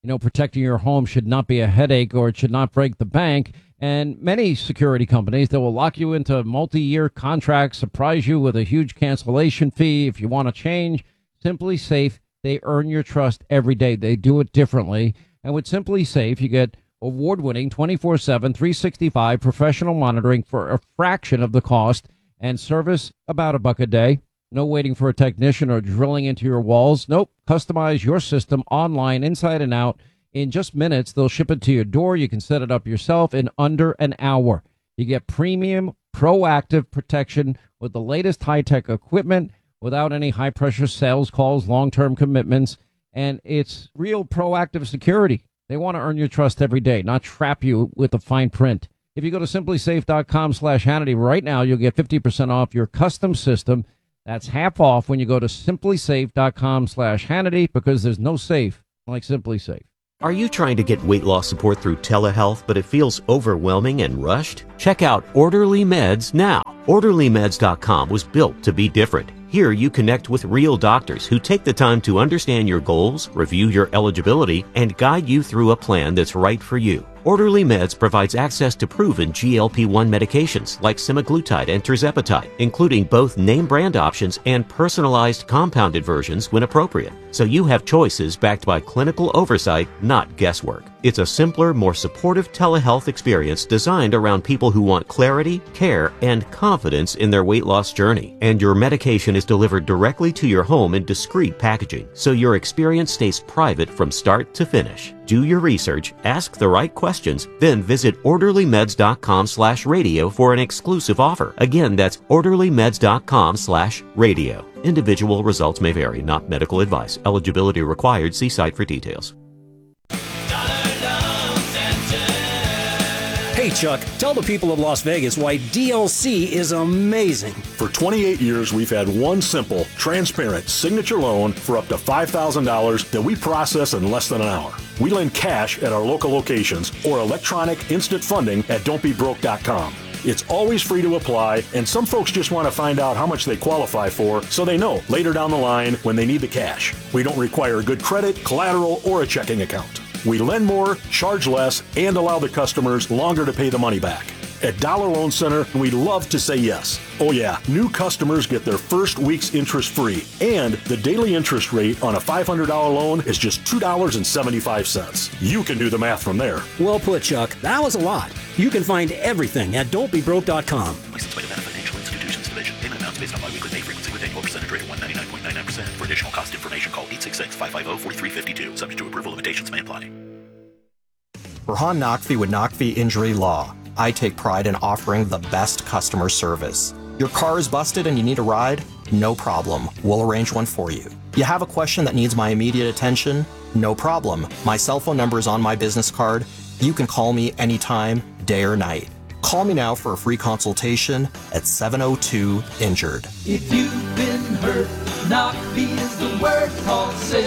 Protecting your home should not be a headache, or it should not break the bank. And many security companies, they will lock you into multi-year contracts, surprise you with a huge cancellation fee if you want to change. Simply Safe, they earn your trust every day. They do it differently. And with Simply Safe, you get award-winning 24/7, 365 professional monitoring for a fraction of the cost, and service about $1 a day. No waiting for a technician or drilling into your walls. Nope. Customize your system online, inside and out. In just minutes, they'll ship it to your door. You can set it up yourself in under an hour. You get premium, proactive protection with the latest high-tech equipment without any high-pressure sales calls, long-term commitments, and it's real proactive security. They want to earn your trust every day, not trap you with the fine print. If you go to simplysafe.com/Hannity right now, you'll get 50% off your custom system. That's half off when you go to simplysafe.com/Hannity, because there's no safe like Simply Safe. Are you trying to get weight loss support through telehealth, but it feels overwhelming and rushed? Check out Orderly Meds now. OrderlyMeds.com was built to be different. Here you connect with real doctors who take the time to understand your goals, review your eligibility, and guide you through a plan that's right for you. Orderly Meds provides access to proven GLP-1 medications like semaglutide and tirzepatide, including both name brand options and personalized compounded versions when appropriate. So you have choices backed by clinical oversight, not guesswork. It's a simpler, more supportive telehealth experience designed around people who want clarity, care, and confidence in their weight loss journey. And your medication is delivered directly to your home in discreet packaging, so your experience stays private from start to finish. Do your research, ask the right questions, then visit orderlymeds.com/radio for an exclusive offer. Again, that's orderlymeds.com/radio. Individual results may vary, not medical advice. Eligibility required. See site for details. Hey Chuck, tell the people of Las Vegas why DLC is amazing. For 28 years, we've had one simple, transparent signature loan for up to $5,000 that we process in less than an hour. We lend cash at our local locations or electronic instant funding at don'tbebroke.com. It's always free to apply, and some folks just want to find out how much they qualify for so they know later down the line when they need the cash. We don't require good credit, collateral, or a checking account. We lend more, charge less, and allow the customers longer to pay the money back. At Dollar Loan Center, we love to say yes. Oh yeah, new customers get their first week's interest free, and the daily interest rate on a $500 loan is just $2.75. You can do the math from there. Well put, Chuck. That was a lot. You can find everything at don'tbebroke.com. Licensed by Nevada Financial Institutions Division. Payment amounts based on biweekly pay frequency with annual percentage rate of 199.99%. For additional cost information, call 866-550-4352. Subject to approval, limitations may apply. Rahan Naqvi with Naqvi Injury Law. I take pride in offering the best customer service. Your car is busted and you need a ride? No problem. We'll arrange one for you. You have a question that needs my immediate attention? No problem. My cell phone number is on my business card. You can call me anytime, day or night. Call me now for a free consultation at 702-INJURED. If you've been hurt, Naqvi is the word. Call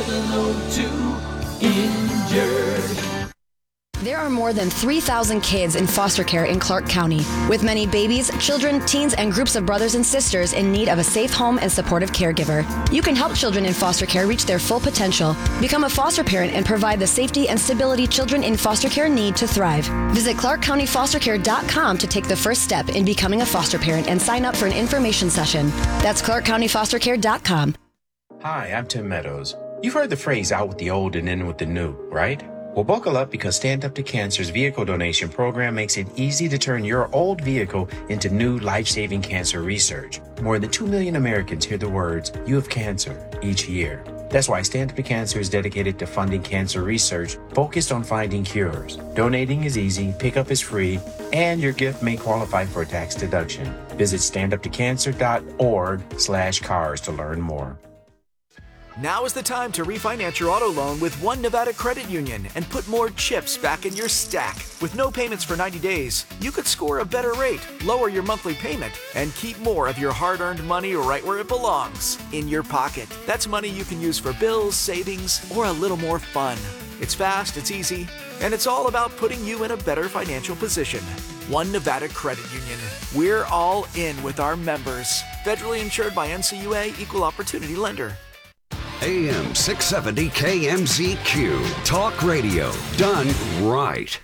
702-INJURED. There are more than 3,000 kids in foster care in Clark County, with many babies, children, teens, and groups of brothers and sisters in need of a safe home and supportive caregiver. You can help children in foster care reach their full potential. Become a foster parent and provide the safety and stability children in foster care need to thrive. Visit ClarkCountyFosterCare.com to take the first step in becoming a foster parent and sign up for an information session. That's ClarkCountyFosterCare.com. Hi, I'm Tim Meadows. You've heard the phrase out with the old and in with the new, right? Well, buckle up, because Stand Up to Cancer's vehicle donation program makes it easy to turn your old vehicle into new life-saving cancer research. More than 2 million Americans hear the words, "You have cancer," each year. That's why Stand Up to Cancer is dedicated to funding cancer research focused on finding cures. Donating is easy, pickup is free, and your gift may qualify for a tax deduction. Visit standuptocancer.org/cars to learn more. Now is the time to refinance your auto loan with One Nevada Credit Union and put more chips back in your stack. With no payments for 90 days, you could score a better rate, lower your monthly payment, and keep more of your hard-earned money right where it belongs, in your pocket. That's money you can use for bills, savings, or a little more fun. It's fast, it's easy, and it's all about putting you in a better financial position. One Nevada Credit Union. We're all in with our members. Federally insured by NCUA, Equal Opportunity Lender. AM 670 KMZQ. Talk radio done right.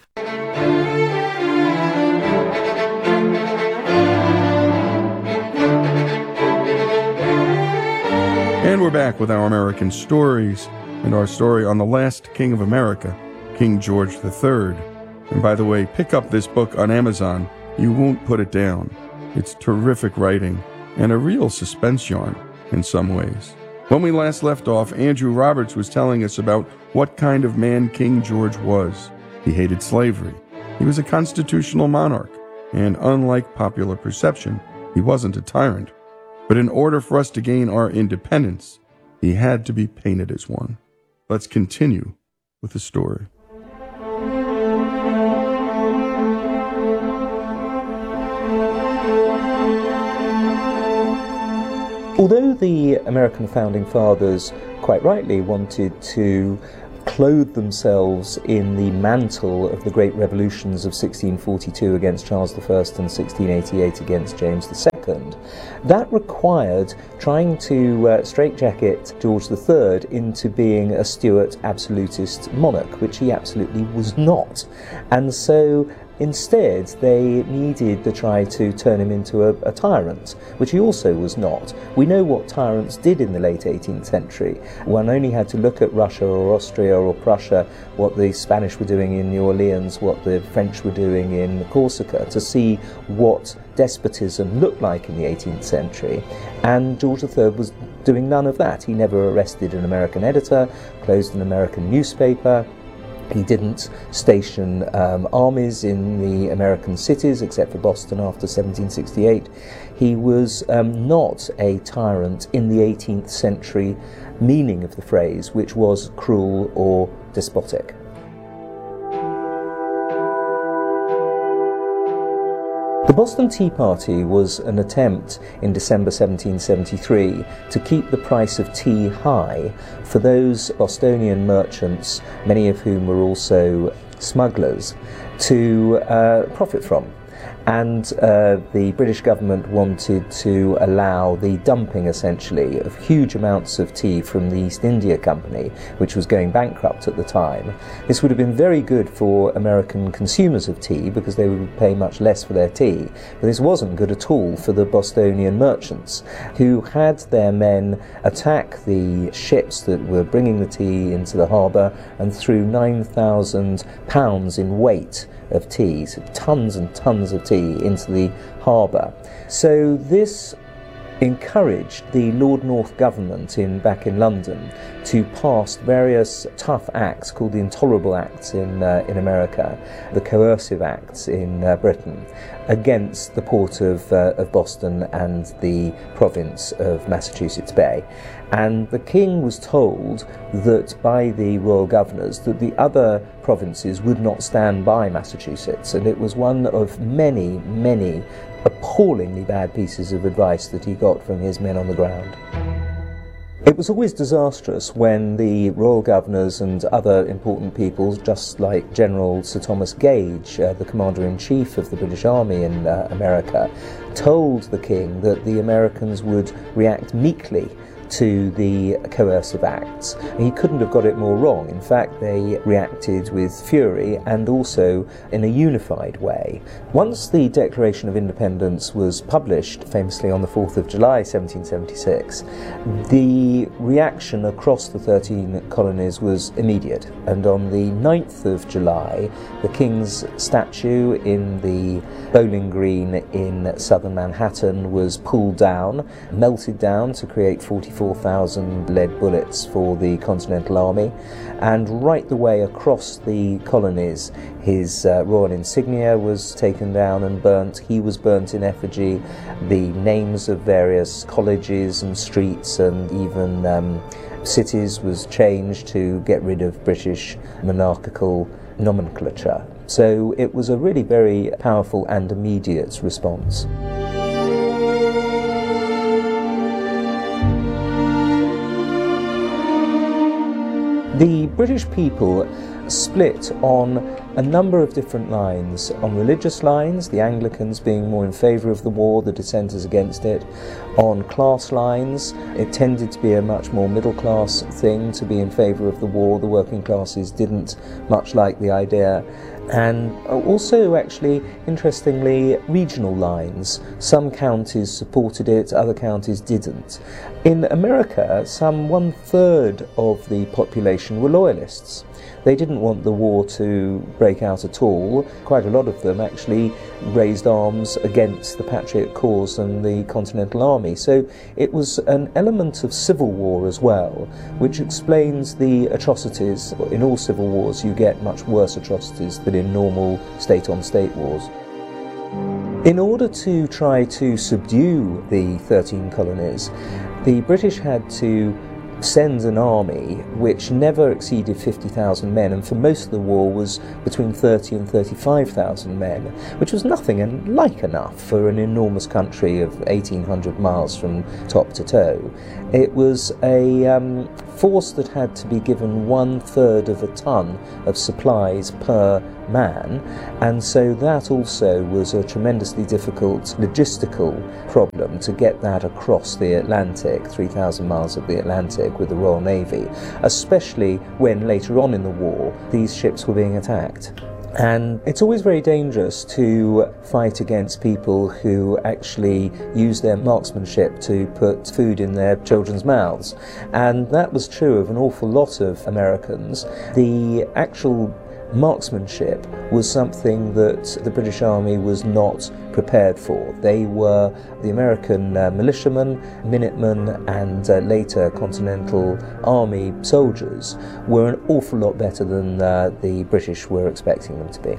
And we're back with our American stories and our story on the last king of America, King George III. And by the way, pick up this book on Amazon. You won't put it down. It's terrific writing and a real suspense yarn in some ways. When we last left off, Andrew Roberts was telling us about what kind of man King George was. He hated slavery. He was a constitutional monarch, and unlike popular perception, he wasn't a tyrant. But in order for us to gain our independence, he had to be painted as one. Let's continue with the story. Although the American founding fathers quite rightly wanted to clothe themselves in the mantle of the great revolutions of 1642 against Charles I and 1688 against James II, that required trying to straitjacket George III into being a Stuart absolutist monarch, which he absolutely was not. And so instead, they needed to try to turn him into a tyrant, which he also was not. We know what tyrants did in the late 18th century. One only had to look at Russia or Austria or Prussia, what the Spanish were doing in New Orleans, what the French were doing in Corsica, to see what despotism looked like in the 18th century. And George III was doing none of that. He never arrested an American editor, closed an American newspaper. He didn't station armies in the American cities, except for Boston after 1768. He was not a tyrant in the 18th century meaning of the phrase, which was cruel or despotic. The Boston Tea Party was an attempt in December 1773 to keep the price of tea high for those Bostonian merchants, many of whom were also smugglers, to profit from. And the British government wanted to allow the dumping, essentially, of huge amounts of tea from the East India Company, which was going bankrupt at the time. This would have been very good for American consumers of tea, because they would pay much less for their tea. But this wasn't good at all for the Bostonian merchants, who had their men attack the ships that were bringing the tea into the harbour and threw 9,000 pounds in weight of tea, so tons and tons of tea into the harbour. So this encouraged the Lord North government back in London to pass various tough acts called the Intolerable Acts in America, the Coercive Acts in Britain, against the port of Boston and the province of Massachusetts Bay. And the king was told that by the royal governors that the other provinces would not stand by Massachusetts, and it was one of many, many appallingly bad pieces of advice that he got from his men on the ground. It was always disastrous when the royal governors and other important people, just like General Sir Thomas Gage, the Commander-in-Chief of the British Army in America, told the king that the Americans would react meekly to the coercive acts. He couldn't have got it more wrong. In fact, they reacted with fury and also in a unified way. Once the Declaration of Independence was published, famously on the 4th of July 1776, the reaction across the 13 colonies was immediate. And on the 9th of July, the King's statue in the Bowling Green in southern Manhattan was pulled down, melted down to create 44,000 lead bullets for the Continental Army, and right the way across the colonies his royal insignia was taken down and burnt. He was burnt in effigy. The names of various colleges and streets and even cities was changed to get rid of British monarchical nomenclature. So it was a really very powerful and immediate response. The British people split on a number of different lines. On religious lines, the Anglicans being more in favour of the war, the dissenters against it. On class lines, it tended to be a much more middle-class thing to be in favour of the war. The working classes didn't much like the idea. And also, actually, interestingly, regional lines. Some counties supported it, other counties didn't. In America, some 1/3 of the population were loyalists. They didn't want the war to break out at all. Quite a lot of them actually raised arms against the Patriot cause and the Continental Army. So it was an element of civil war as well, which explains the atrocities. In all civil wars you get much worse atrocities than in normal state-on-state wars. In order to try to subdue the 13 colonies, the British had to send an army which never exceeded 50,000 men, and for most of the war was between 30 and 35,000 men, which was nothing and like enough for an enormous country of 1,800 miles from top to toe. It was a force that had to be given 1/3 of a ton of supplies per man, and so that also was a tremendously difficult logistical problem to get that across the Atlantic, 3,000 miles of the Atlantic with the Royal Navy, especially when later on in the war these ships were being attacked. And it's always very dangerous to fight against people who actually use their marksmanship to put food in their children's mouths. And that was true of an awful lot of Americans. The actual marksmanship was something that the British Army was not prepared for. They were the American militiamen, Minutemen, and later Continental Army soldiers were an awful lot better than the British were expecting them to be.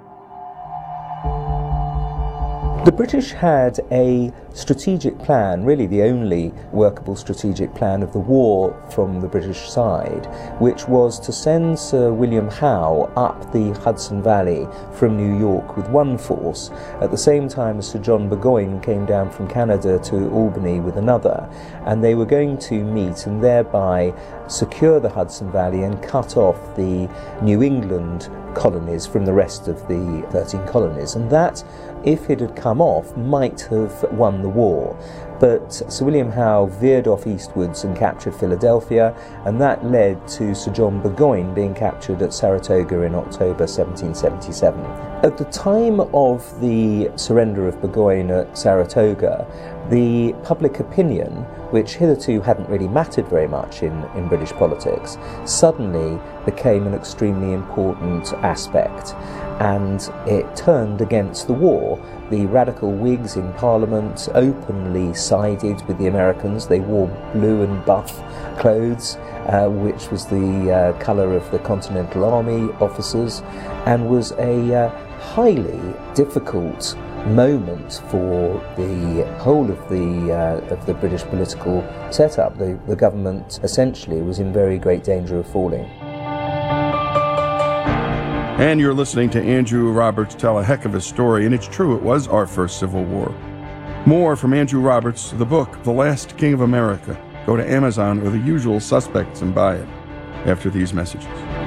The British had a strategic plan, really the only workable strategic plan of the war from the British side, which was to send Sir William Howe up the Hudson Valley from New York with one force, at the same time as Sir John Burgoyne came down from Canada to Albany with another, and they were going to meet and thereby secure the Hudson Valley and cut off the New England colonies from the rest of the 13 colonies, and that, if it had come off, might have won the war. But Sir William Howe veered off eastwards and captured Philadelphia, and that led to Sir John Burgoyne being captured at Saratoga in October 1777. At the time of the surrender of Burgoyne at Saratoga, the public opinion, which hitherto hadn't really mattered very much in British politics, suddenly became an extremely important aspect, and it turned against the war. The radical Whigs in Parliament openly sided with the Americans. They wore blue and buff clothes, which was the colour of the Continental Army officers, and was a highly difficult moment for the whole of the British political setup. The government essentially was in very great danger of falling. And you're listening to Andrew Roberts tell a heck of a story, and it's true, it was our first Civil War. More from Andrew Roberts, the book, The Last King of America. Go to Amazon or the usual suspects and buy it after these messages.